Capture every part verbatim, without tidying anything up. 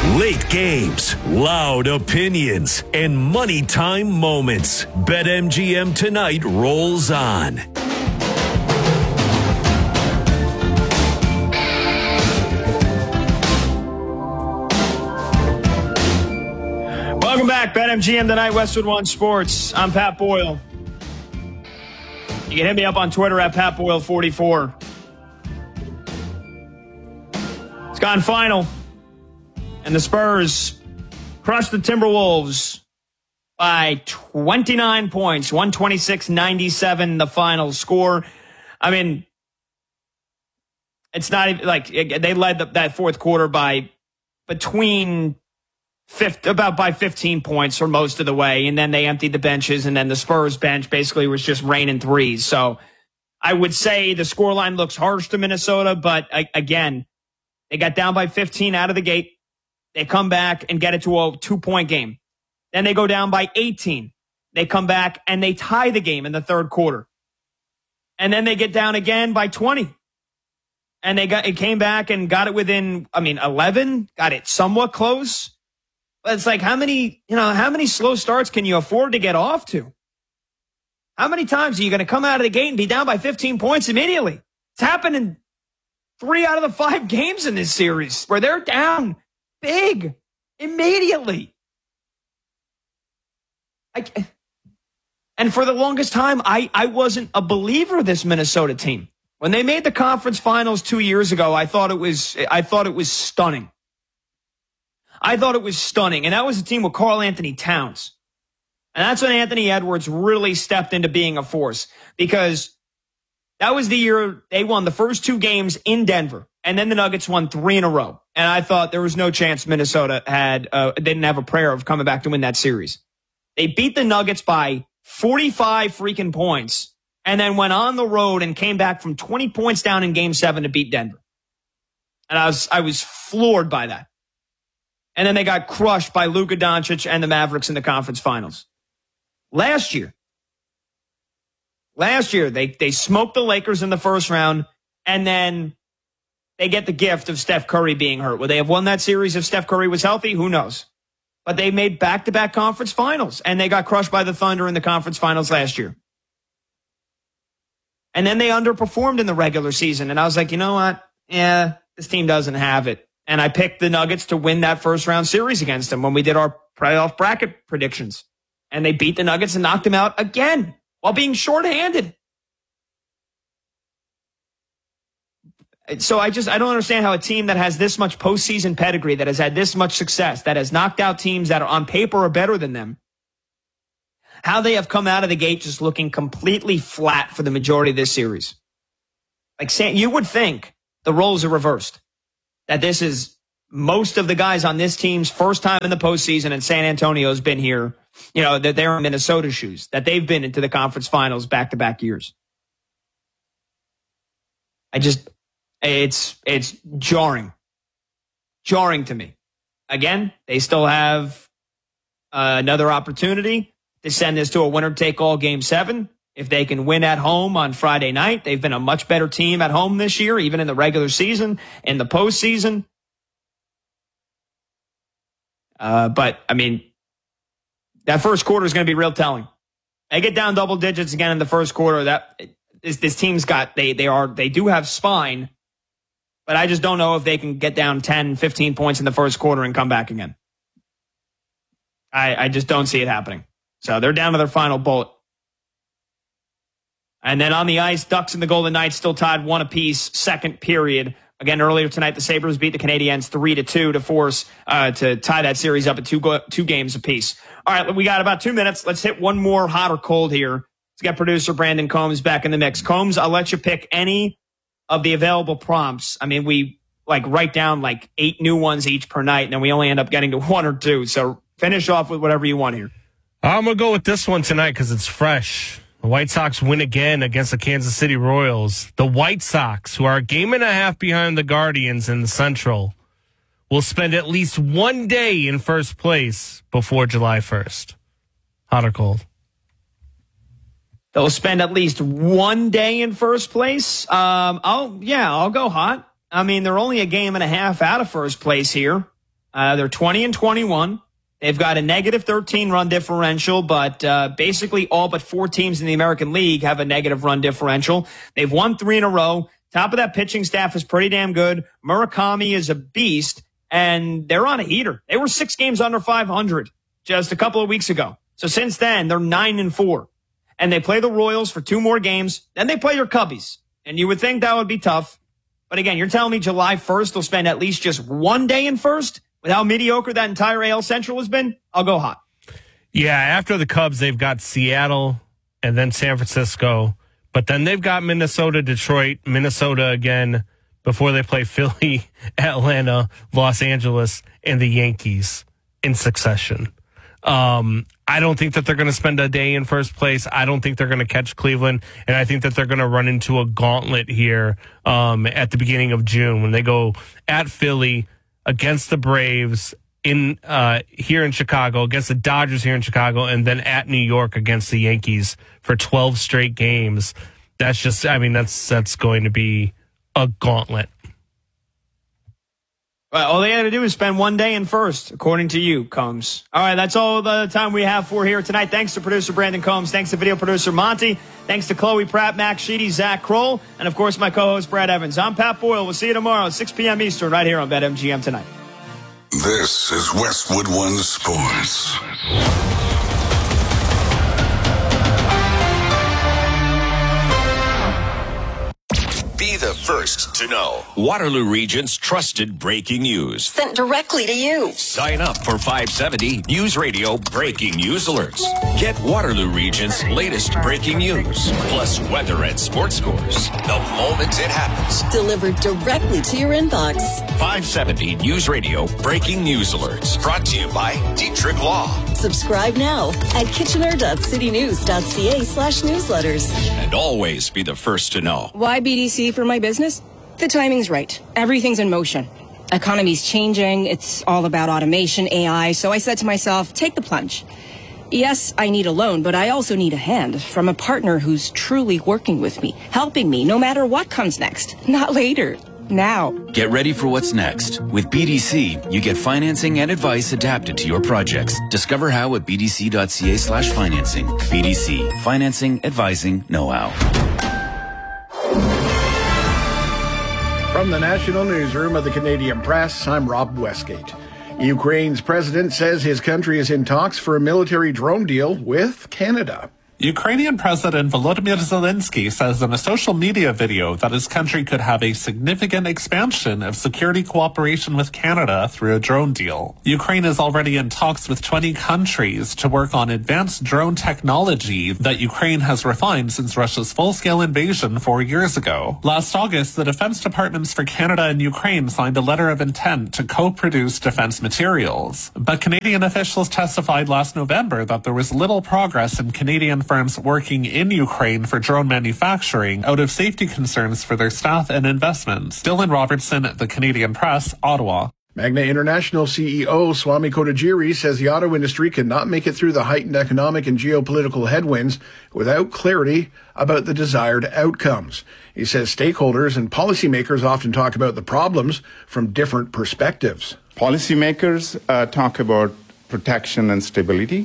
Late games, loud opinions, and money time moments. BetMGM Tonight rolls on. Welcome back, BetMGM Tonight, Westwood One Sports. I'm Pat Boyle. You can hit me up on Twitter at Pat Boyle forty-four. It's gone final. And the Spurs crushed the Timberwolves by twenty-nine points, one twenty-six ninety-seven, the final score. I mean, it's not even like they led the, that fourth quarter by between fifth, about by fifteen points for most of the way. And then they emptied the benches, and then the Spurs bench basically was just raining threes. So I would say the scoreline looks harsh to Minnesota, but again, they got down by fifteen out of the gate. They come back and get it to a two-point game. Then they go down by eighteen. They come back and they tie the game in the third quarter. And then they get down again by twenty. And they got it came back and got it within, I mean, eleven, got it somewhat close. But it's like, how many, you know, how many slow starts can you afford to get off to? How many times are you going to come out of the gate and be down by fifteen points immediately? It's happened in three out of the five games in this series where they're down big immediately. I, and for the longest time, I, I wasn't a believer of this Minnesota team. When they made the conference finals two years ago, I thought it was I thought it was stunning. I thought it was stunning. And that was a team with Karl Anthony Towns. And that's when Anthony Edwards really stepped into being a force, because that was the year they won the first two games in Denver. And then the Nuggets won three in a row. And I thought there was no chance Minnesota had uh, didn't have a prayer of coming back to win that series. They beat the Nuggets by forty-five freaking points, and then went on the road and came back from twenty points down in game seven to beat Denver. And I was I was floored by that. And then they got crushed by Luka Doncic and the Mavericks in the conference finals. Last year, last year they, they smoked the Lakers in the first round, and then they get the gift of Steph Curry being hurt. Would they have won that series if Steph Curry was healthy? Who knows? But they made back-to-back conference finals, and they got crushed by the Thunder in the conference finals last year. And then they underperformed in the regular season, and I was like, you know what? Yeah, this team doesn't have it. And I picked the Nuggets to win that first-round series against them when we did our playoff bracket predictions. And they beat the Nuggets and knocked them out again while being shorthanded. So I just, I don't understand how a team that has this much postseason pedigree, that has had this much success, that has knocked out teams that are on paper are better than them, how they have come out of the gate just looking completely flat for the majority of this series. Like, you would think the roles are reversed, that this is most of the guys on this team's first time in the postseason, and San Antonio's been here, you know, that they're in Minnesota shoes, that they've been into the conference finals back-to-back years. I just... It's it's jarring. Jarring to me. Again, they still have uh, another opportunity to send this to a winner-take-all game seven. If they can win at home on Friday night, they've been a much better team at home this year, even in the regular season, in the postseason. Uh, but, I mean, that first quarter is going to be real telling. They get down double digits again in the first quarter. That this, this team's got, they they are they do have spine. But I just don't know if they can get down ten, fifteen points in the first quarter and come back again. I, I just don't see it happening. So they're down to their final bullet. And then on the ice, Ducks and the Golden Knights still tied one apiece, second period. Again, earlier tonight, the Sabres beat the Canadiens three to two to force uh, to tie that series up at two go- two games apiece. All right, we got about two minutes. Let's hit one more hot or cold here. Let's get producer Brandon Combs back in the mix. Combs, I'll let you pick any of the available prompts. I mean, we like write down like eight new ones each per night, and then we only end up getting to one or two. So finish off with whatever you want here. I'm going to go with this one tonight because it's fresh. The White Sox win again against the Kansas City Royals. The White Sox, who are a game and a half behind the Guardians in the Central, will spend at least one day in first place before July first. Hot or cold? They'll spend at least one day in first place. Um, I'll, yeah, I'll go hot. I mean, they're only a game and a half out of first place here. Uh, they're twenty and twenty-one. They've got a negative thirteen run differential, but uh, basically all but four teams in the American League have a negative run differential. They've won three in a row. Top of that pitching staff is pretty damn good. Murakami is a beast, and they're on a heater. They were six games under five hundred just a couple of weeks ago. So since then, they're nine and four. And they play the Royals for two more games. Then they play your Cubbies. And you would think that would be tough. But again, you're telling me July first they'll spend at least just one day in first? With how mediocre that entire A L Central has been, I'll go hot. Yeah, after the Cubs, they've got Seattle and then San Francisco. But then they've got Minnesota, Detroit, Minnesota again before they play Philly, Atlanta, Los Angeles, and the Yankees in succession. Um, I don't think that they're going to spend a day in first place. I don't think they're going to catch Cleveland. And I think that they're going to run into a gauntlet here um, at the beginning of June when they go at Philly, against the Braves in uh, here in Chicago, against the Dodgers here in Chicago, and then at New York against the Yankees for twelve straight games. That's just, I mean, that's that's going to be a gauntlet. Well, all they had to do is spend one day in first, according to you, Combs. All right, that's all the time we have for here tonight. Thanks to producer Brandon Combs. Thanks to video producer Monty. Thanks to Chloe Pratt, Max Sheedy, Zach Kroll, and, of course, my co-host Brad Evans. I'm Pat Boyle. We'll see you tomorrow at six p.m. Eastern right here on BetMGM Tonight. This is Westwood One Sports. Be the first to know Waterloo Region's trusted breaking news. Sent directly to you. Sign up for five seventy News Radio Breaking News Alerts. Get Waterloo Region's latest breaking news, plus weather and sports scores the moment it happens. Delivered directly to your inbox. five seventy News Radio Breaking News Alerts. Brought to you by Dietrich Law. Subscribe now at kitchener.citynews.ca slash newsletters. And always be the first to know. Why B D C for my business? The timing's right. Everything's in motion. Economy's changing. It's all about automation, A I. So I said to myself, take the plunge. Yes, I need a loan, but I also need a hand from a partner who's truly working with me, helping me no matter what comes next. Not later. Now. Get ready for what's next. With B D C, you get financing and advice adapted to your projects. Discover how at bdc.ca slash financing. B D C, financing, advising, know-how. From the National Newsroom of the Canadian Press, I'm Rob Westgate. Ukraine's president says his country is in talks for a military drone deal with Canada. Ukrainian President Volodymyr Zelensky says in a social media video that his country could have a significant expansion of security cooperation with Canada through a drone deal. Ukraine is already in talks with twenty countries to work on advanced drone technology that Ukraine has refined since Russia's full-scale invasion four years ago. Last August, the Defense Departments for Canada and Ukraine signed a letter of intent to co-produce defense materials. But Canadian officials testified last November that there was little progress in Canadian firms working in Ukraine for drone manufacturing out of safety concerns for their staff and investments. Dylan Robertson, The Canadian Press, Ottawa. Magna International C E O Swami Kotagiri says the auto industry cannot make it through the heightened economic and geopolitical headwinds without clarity about the desired outcomes. He says stakeholders and policymakers often talk about the problems from different perspectives. Policymakers uh, talk about protection and stability.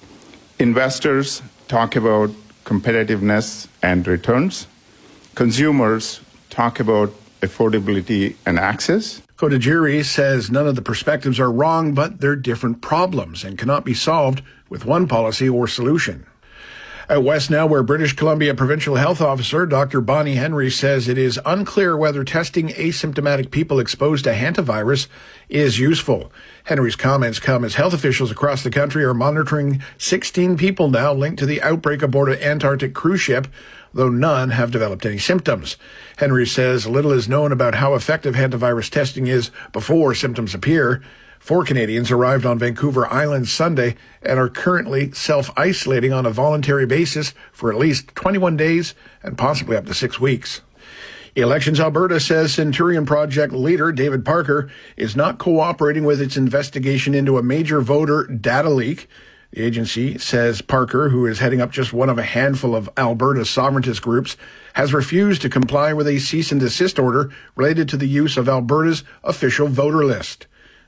Investors talk about competitiveness and returns. Consumers talk about affordability and access. Kotagiri says none of the perspectives are wrong, but they're different problems and cannot be solved with one policy or solution. Out west now, where British Columbia Provincial Health Officer Doctor Bonnie Henry says it is unclear whether testing asymptomatic people exposed to hantavirus is useful. Henry's comments come as health officials across the country are monitoring sixteen people now linked to the outbreak aboard an Antarctic cruise ship, though none have developed any symptoms. Henry says little is known about how effective hantavirus testing is before symptoms appear. Four Canadians arrived on Vancouver Island Sunday and are currently self-isolating on a voluntary basis for at least twenty-one days and possibly up to six weeks. Elections Alberta says Centurion Project leader David Parker is not cooperating with its investigation into a major voter data leak. The agency says Parker, who is heading up just one of a handful of Alberta sovereigntist groups, has refused to comply with a cease and desist order related to the use of Alberta's official voter list.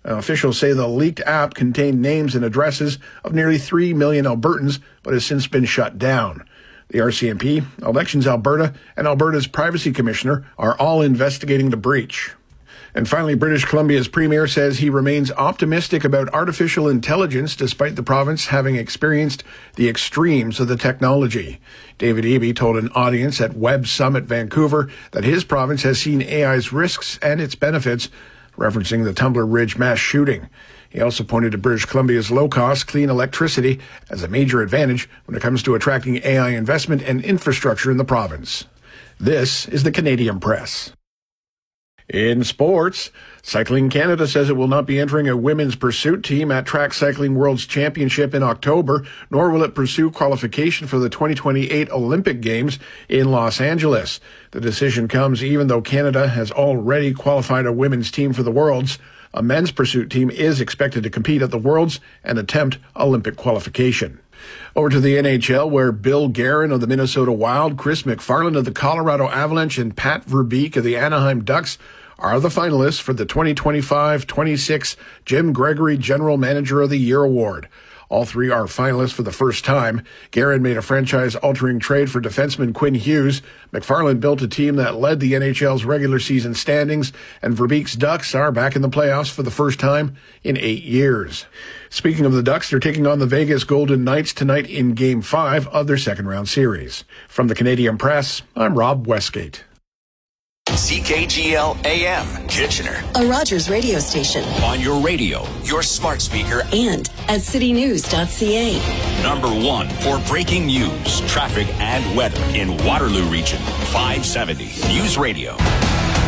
Uh, officials say the leaked app contained names and addresses of nearly three million Albertans, but has since been shut down. The R C M P, Elections Alberta, and Alberta's Privacy Commissioner are all investigating the breach. And finally, British Columbia's premier says he remains optimistic about artificial intelligence despite the province having experienced the extremes of the technology. David Eby told an audience at Web Summit Vancouver that his province has seen A I's risks and its benefits, referencing the Tumbler Ridge mass shooting. He also pointed to British Columbia's low-cost, clean electricity as a major advantage when it comes to attracting A I investment and infrastructure in the province. This is the Canadian Press. In sports, Cycling Canada says it will not be entering a women's pursuit team at Track Cycling World's Championship in October, nor will it pursue qualification for the twenty twenty-eight Olympic Games in Los Angeles. The decision comes even though Canada has already qualified a women's team for the Worlds. A men's pursuit team is expected to compete at the Worlds and attempt Olympic qualification. Over to the N H L, where Bill Guerin of the Minnesota Wild, Chris McFarland of the Colorado Avalanche, and Pat Verbeek of the Anaheim Ducks are the finalists for the twenty twenty-five twenty-six Jim Gregory General Manager of the Year Award. All three are finalists for the first time. Guerin made a franchise-altering trade for defenseman Quinn Hughes. McFarland built a team that led the N H L's regular season standings, and Verbeek's Ducks are back in the playoffs for the first time in eight years. Speaking of the Ducks, they're taking on the Vegas Golden Knights tonight in Game five of their second-round series. From the Canadian Press, I'm Rob Westgate. C K G L A M, Kitchener. A Rogers radio station. On your radio, your smart speaker, and at city news dot c a. Number one for breaking news, traffic, and weather in Waterloo Region. five seventy News Radio.